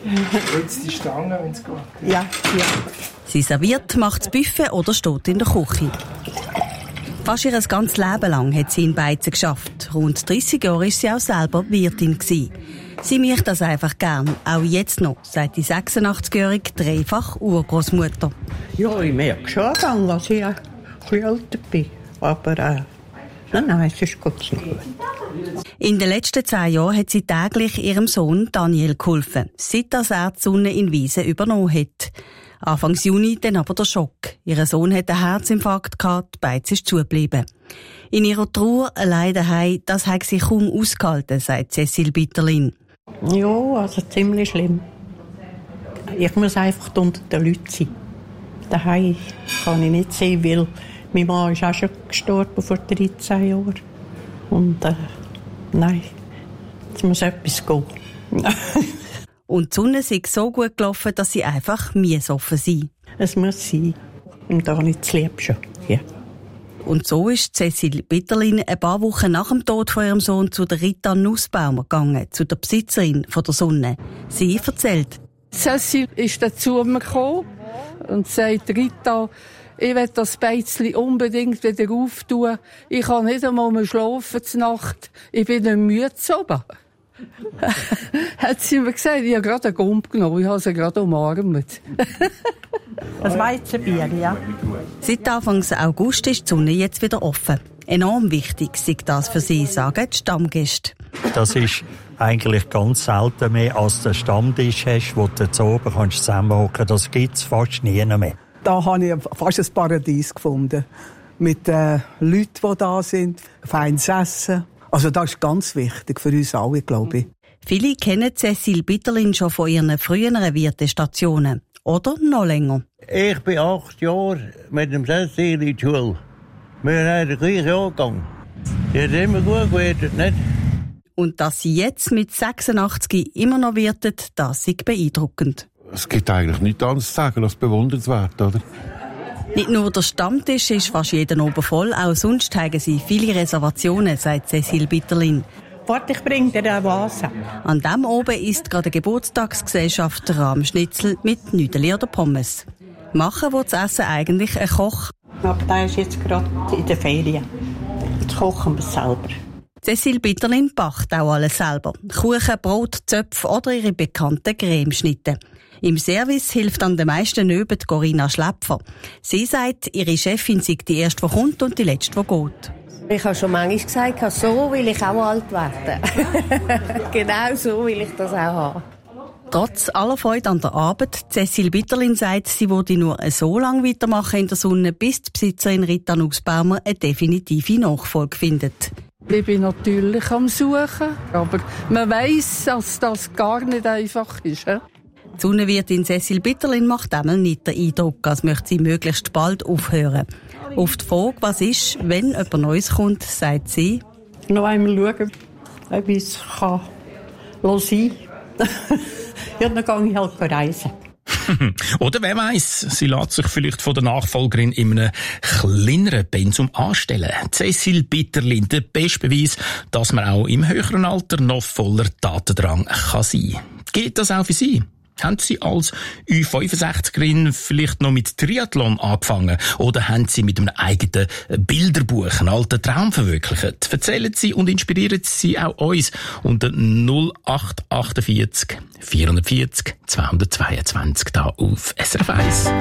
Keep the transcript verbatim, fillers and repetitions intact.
Jetzt die Stange, wenn es geht. Ja, ja. Sie serviert, macht das Buffet oder steht in der Küche. Fast ihr ganzes Leben lang hat sie in Beizen geschafft. Rund dreissig Jahre war sie auch selber Wirtin gewesen. Sie macht das einfach gern, auch jetzt noch, sagt die sechsundachtzigjährige dreifach Urgroßmutter. Ja, ich merke schon, dass ich ein bisschen älter bin. Aber äh, nein, nein, es ist gut so gut. In den letzten zehn Jahren hat sie täglich ihrem Sohn Daniel geholfen, seit er die Sonne in Wiesen übernommen hat. Anfangs Juni dann aber der Schock. Ihr Sohn hatte einen Herzinfarkt gehabt, die Beiz ist zugeblieben. In ihrer Trauer allein daheim, das hat sie kaum ausgehalten, sagt Cecile Bitterlin. Ja, also ziemlich schlimm. Ich muss einfach unter den Leuten sein. Daheim kann ich nicht sein, weil mein Mann ist auch schon gestorben vor dreizehn Jahren. Und äh, nein, es muss etwas gehen. Und die Sonne sei so gut gelaufen, dass sie einfach offen sein. Es muss sein. Und da habe ich das Lieb schon. Ja. Und so ist Cecile Bitterlin ein paar Wochen nach dem Tod von ihrem Sohn zu der Rita Nussbaumer gegangen, zu der Besitzerin von der Sonne. Sie erzählt. Cecile ist dann zu mir gekommen und sagt, Rita, ich will das Beizli unbedingt wieder auftun. Ich kann nicht einmal mehr schlafen zur Nacht. Ich bin nicht müde zu oben. Hat sie mir gesagt, ich habe gerade einen Gump genommen, ich habe sie gerade umarmt. Das Weizenbier, ja. Seit Anfang August ist die Sonne jetzt wieder offen. Enorm wichtig sei das für sie, sagen die Stammgäste. Das ist eigentlich ganz selten mehr, als den Stammtisch hast, wo du zu oben kannst zusammenhocken. Das gibt es fast nie mehr. Da habe ich fast ein Paradies gefunden. Mit den Leuten, die da sind, feines Essen. Also das ist ganz wichtig für uns alle, glaube ich. Viele kennen Cecile Bitterlin schon von ihren früheren Wirtestationen. Oder noch länger. Ich bin acht Jahre mit dem Cecile in die Schule. Wir haben den gleichen Jahrgang. Die hat immer gut gewirtet, nicht? Und dass sie jetzt mit sechsundachtzig immer noch wirtet, das ist beeindruckend. Es gibt eigentlich nichts anderes zu sagen als bewundernswert, oder? Nicht nur der Stammtisch ist fast jeden oben voll, auch sonst haben sie viele Reservationen, sagt Cecile Bitterlin. Warte, ich bringe dir eine Vase. An dem oben ist gerade eine Geburtstagsgesellschaft Rahmschnitzel mit Nüdeli oder Pommes. Machen will das Essen eigentlich ein Koch. Aber der ist jetzt gerade in der Ferien. Jetzt kochen wir es selber. Cecile Bitterlin backt auch alles selber. Kuchen, Brot, Zöpfe oder ihre bekannten Cremeschnitte. Im Service hilft an den meisten Nöben Corinna Schläpfer. Sie sagt, ihre Chefin sei die erste, die kommt und die letzte, die geht. Ich habe schon manchmal gesagt, so will ich auch alt werden. Genau so will ich das auch haben. Trotz aller Freude an der Arbeit, Cecile Bitterlin sagt, sie würde nur so lange weitermachen in der Sonne, bis die Besitzerin Rita Nussbaumer eine definitive Nachfolge findet. Ich bin natürlich am Suchen, aber man weiss, dass das gar nicht einfach ist. He? Die Sonnenwirtin Cecile Bitterlin macht einmal nicht den Eindruck, als möchte sie möglichst bald aufhören. Auf die Frage, was ist, wenn jemand Neues kommt, sagt sie: Noch einmal schauen, ob ich es kann sein kann. Ja, dann gehe ich halt reisen. Oder wer weiss, sie lässt sich vielleicht von der Nachfolgerin in einem kleineren Pensum anstellen. Cecile Bitterlin, der beste Beweis, dass man auch im höheren Alter noch voller Tatendrang kann sein kann. Geht das auch für Sie? Haben Sie als Ü fünfundsechzigerin vielleicht noch mit Triathlon angefangen? Oder haben Sie mit einem eigenen Bilderbuch einen alten Traum verwirklicht? Erzählen Sie und inspirieren Sie auch uns unter null acht achtundvierzig vierhundertvierzig zweihundertzweiundzwanzig da auf S R F eins.